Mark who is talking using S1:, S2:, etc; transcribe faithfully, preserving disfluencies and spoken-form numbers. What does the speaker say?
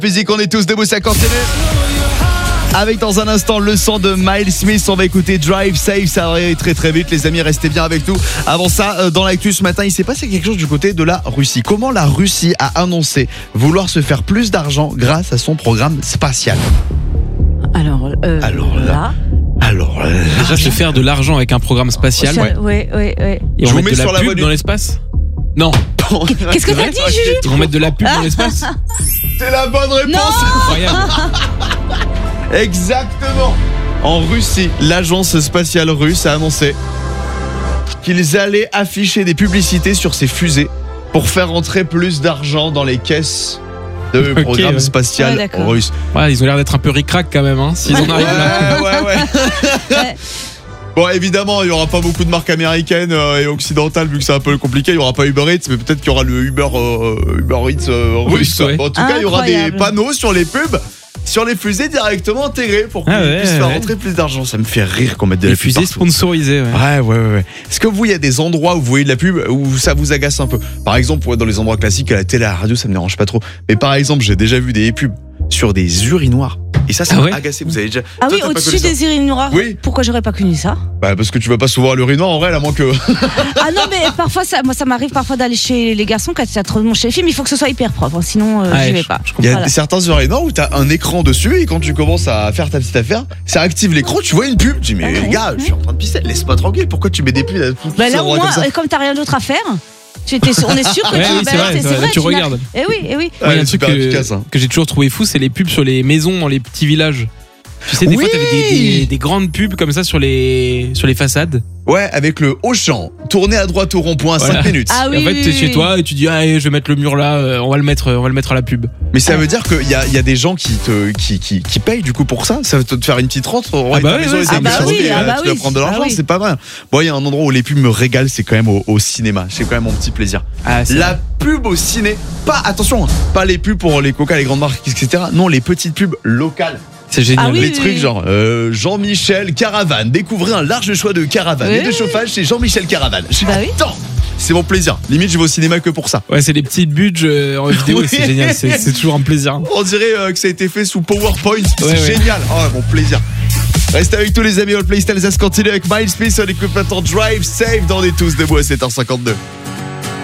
S1: Musique, on est tous debout, ça continue. Avec dans un instant le son de Miles Smith, on va écouter Drive Safe, ça va aller très très vite les amis, restez bien avec nous. Avant ça, dans l'actu ce matin, il s'est passé quelque chose du côté de la Russie. Comment la Russie a annoncé vouloir se faire plus d'argent grâce à son programme spatial?
S2: Alors, euh,
S1: Alors là,
S2: là
S1: alors là,
S3: Déjà se faire de l'argent avec un programme spatial.
S2: ça- ouais, ouais, ouais.
S3: Ils
S1: Je
S3: vont
S1: vous
S3: mettre
S1: mets
S3: de
S1: sur
S3: la
S1: la
S3: pub
S1: voie du-
S3: dans l'espace. Non,
S2: Qu'est-ce que t'as dit, Juju?
S3: ils vont mettre de la pub dans l'espace.
S1: C'est la bonne réponse.
S3: Incroyable.
S1: Exactement. En Russie, l'agence spatiale russe a annoncé qu'ils allaient afficher des publicités sur ces fusées pour faire entrer plus d'argent dans les caisses de
S3: Ok,
S1: programme
S3: ouais.
S1: spatial
S2: Ouais, d'accord.
S1: russe.
S3: Ouais, ils ont l'air d'être un peu ric-rac quand même, hein, s'ils en arrivent là.
S1: Ouais, ouais, ouais.
S2: Ouais.
S1: Bon, évidemment, il n'y aura pas beaucoup de marques américaines euh, et occidentales vu que c'est un peu compliqué. Il n'y aura pas Uber Eats, mais peut-être qu'il y aura le Uber, euh, Uber Eats euh, russe.
S3: Russe, ouais.
S1: Bon, en tout cas, il y aura des
S2: Incroyable.
S1: panneaux sur les pubs, sur les fusées directement intégrés pour qu'ils
S3: Ah ouais,
S1: puissent faire
S3: ouais.
S1: rentrer plus d'argent. Ça me fait rire qu'on mette de
S3: Les
S1: la pub
S3: fusées
S1: partout.
S3: sponsorisées, ouais.
S1: Ouais, ouais, ouais, ouais. Est-ce que vous, il y a des endroits où vous voyez de la pub où ça vous agace un peu? Par exemple, ouais, dans les endroits classiques, à la télé, à la radio, ça me dérange pas trop. Mais par exemple, j'ai déjà vu des pubs sur des urinoirs. Et ça, ça
S3: Ah
S1: m'a
S3: ouais
S1: agacé. Vous avez déjà.
S2: Ah
S1: Toi,
S2: oui,
S1: t'as pas
S2: au-dessus
S1: connu ça?
S2: des urinoirs.
S1: Oui.
S2: Pourquoi j'aurais pas connu ça?
S1: Bah, parce que tu vas pas souvent à l'urinoir en vrai, à moins que.
S2: Ah non, mais parfois, ça, moi, ça m'arrive parfois d'aller chez les garçons quand il y a trop de monde chez les filles, mais il faut que ce soit hyper propre, hein, sinon euh,
S3: Ouais,
S2: j'y vais
S3: je-
S2: pas.
S3: je
S1: Il y a
S2: Voilà.
S1: certains urinoirs où t'as un écran dessus et quand tu commences à faire ta petite affaire, ça active l'écran, tu vois une pub. Tu dis, mais
S2: Ah ouais,
S1: gars, je suis en train de pisser, laisse-moi tranquille. Pourquoi tu mets des pubs à tout
S2: Bah là, au
S1: endroits
S2: moins,
S1: comme ça?
S2: euh, comme t'as rien d'autre à faire, tu étais, on est sûr que
S3: Ouais,
S2: tu
S3: oui,
S2: bah,
S3: c'est vrai,
S2: c'est
S3: ouais, là, tu
S2: n'as-
S3: regardes.
S2: Eh oui, eh oui.
S3: Moi, il y a
S1: Ouais,
S3: un truc
S1: super
S3: que,
S1: efficace, hein.
S3: que j'ai toujours trouvé fou, c'est les pubs sur les maisons dans les petits villages. Tu sais, des
S1: Oui.
S3: fois, t'avais des, des, des grandes pubs comme ça sur les, sur les façades.
S1: Ouais, avec le Auchan, tourner à droite au rond-point,
S3: Voilà.
S1: cinq minutes.
S2: Ah
S3: Et
S2: oui.
S3: en fait,
S2: oui,
S3: t'es
S2: oui,
S3: chez
S2: oui.
S3: toi et tu dis, ah, je vais mettre le mur là, euh, on va le mettre, on va le mettre à la pub.
S1: Mais ça veut dire qu'il y a, il y a des gens qui te, qui, qui, qui payent du coup pour ça. Ça va te faire une petite rente.
S3: Ah bah oui, oui,
S1: les
S3: ah
S1: amis,
S3: bah
S1: ça
S2: oui,
S1: se fait,
S2: ah
S1: euh,
S2: bah
S1: tu dois
S2: oui.
S1: prendre de l'argent,
S2: Ah oui.
S1: c'est pas vrai. Bon, il y a un endroit où les pubs me régalent, c'est quand même au, au cinéma. C'est quand même mon petit plaisir.
S3: Ah, c'est
S1: La pub au ciné, pas, attention, hein, pas les pubs pour les coca, les grandes marques, et cetera. Non, les petites pubs locales.
S3: c'est génial.
S2: Ah oui,
S1: les
S2: oui,
S1: trucs
S2: oui.
S1: genre euh, Jean-Michel Caravane. Découvrez un large choix de caravanes
S2: Oui,
S1: et de
S2: oui.
S1: chauffage chez Jean-Michel Caravane.
S2: Bah oui.
S1: Attends, c'est mon plaisir. Limite, je vais au cinéma que pour ça.
S3: Ouais, c'est les petites budgets euh, en vidéo,
S1: Oui.
S3: c'est génial, c'est c'est toujours un plaisir.
S1: On dirait euh, que ça a été fait sous PowerPoint. C'est
S3: Ouais, ouais.
S1: génial. Oh, mon plaisir. Restez avec tous les amis. All Playstyle, ça se continue avec Miles Smith. On écoute maintenant Drive Safe dans des tous debout à sept heures cinquante-deux.